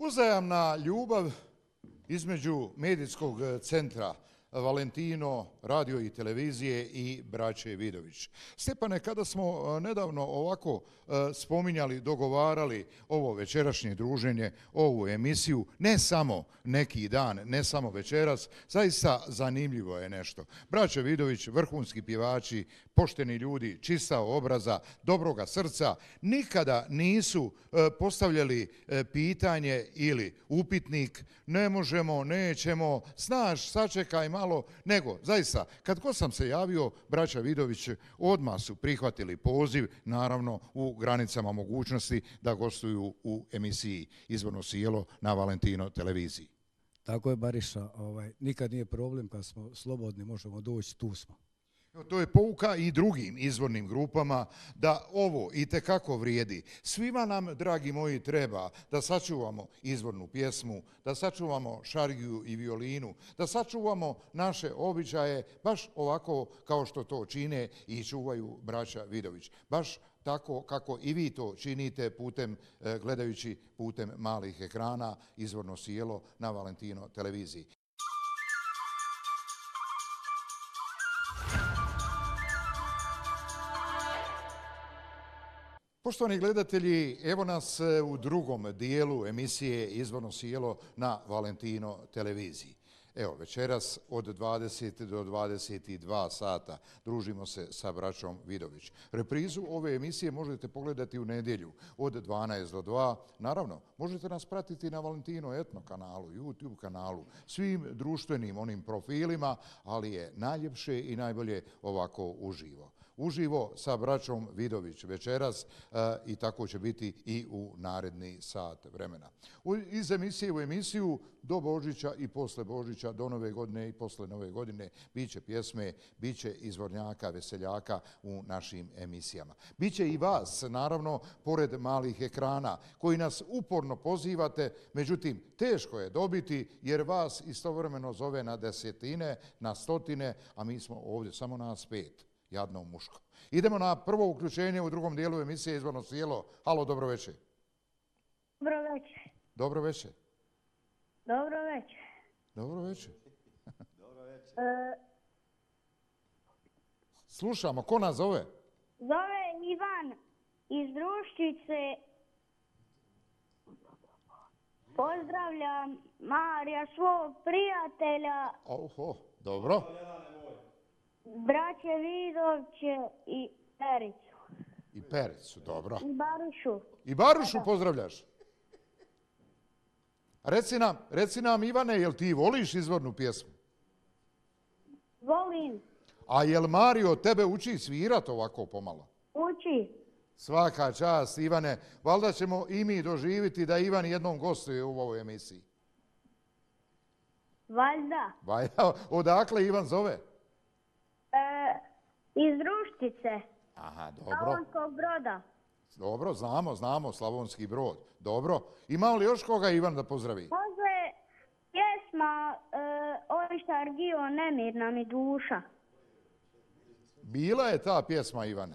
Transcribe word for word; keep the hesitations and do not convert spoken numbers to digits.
Uzajamna ljubav između medijskog centra Valentino, radio i televizije i braće Vidović. Stepane, kada smo nedavno ovako spominjali, dogovarali ovo večerašnje druženje, ovu emisiju, ne samo neki dan, ne samo večeras, zaista zanimljivo je nešto. Braće Vidović, vrhunski pjevači, pošteni ljudi, čista obraza, dobroga srca, nikada nisu postavljali pitanje ili upitnik, ne možemo, nećemo, znaš, sačekaj malo, nego, zaista, kad god sam se javio, braća Vidović odmah su prihvatili poziv, naravno u granicama mogućnosti da gostuju u emisiji Izvorno sjelo na Valentino televiziji. Tako je, Bariša, ovaj, nikad nije problem kad smo slobodni, možemo doći, tu smo. To je pouka i drugim izvornim grupama da ovo i tekako vrijedi. Svima nam, dragi moji, treba da sačuvamo izvornu pjesmu, da sačuvamo šargiju i violinu, da sačuvamo naše običaje, baš ovako kao što to čine i čuvaju braća Vidović. Baš tako kako i vi to činite putem, gledajući putem malih ekrana Izvorno sjelo na Valentino televiziji. Poštovani gledatelji, evo nas u drugom dijelu emisije Izvorno sjelo na Valentino televiziji. Evo, večeras od dvadeset do dvadeset dva sata družimo se sa braćom Vidović. Reprizu ove emisije možete pogledati u nedjelju od dvanaest do dva. Naravno, možete nas pratiti na Valentino Etno kanalu, YouTube kanalu, svim društvenim onim profilima, ali je najljepše i najbolje ovako uživo. Uživo sa braćom Vidović večeras i tako će biti i u naredni sat vremena. Iz emisije u emisiju do Božića i posle Božića, do Nove godine i posle Nove godine biće pjesme, biće izvornjaka, veseljaka u našim emisijama. Biće i vas, naravno, pored malih ekrana koji nas uporno pozivate, međutim, teško je dobiti jer vas istovremeno zove na desetine, na stotine, a mi smo ovdje samo nas pet. Jadno muško. Idemo na prvo uključenje u drugom dijelu emisije Izvorno sjelo. Halo, dobro večer. Dobro večer. Dobro večer. Dobro večer. Dobro večer. Dobro večer. E... Slušamo, ko nas zove? Zove Ivan iz Druščice. Pozdravljam Marija, svog prijatelja. Oho, dobro. Braće Vidoviće i Pericu. I Pericu, dobro. I Barušu. I Barušu pozdravljaš? Reci nam, reci nam, Ivane, jel ti voliš izvornu pjesmu? Volim. A jel Mario tebe uči svirat ovako pomalo? Uči. Svaka čast, Ivane. Valjda ćemo i mi doživiti da Ivan jednom gostuje u ovoj emisiji. Valjda. Valjda. Odakle Ivan zove? E, iz Druščice. Aha, dobro. Slavonskog Broda. Dobro, znamo, znamo, Slavonski Brod. Dobro. Ima li još koga Ivan da pozdravi? Može pjesma e, Ovištar Gio, Nemirna mi duša. Bila je ta pjesma, Ivane.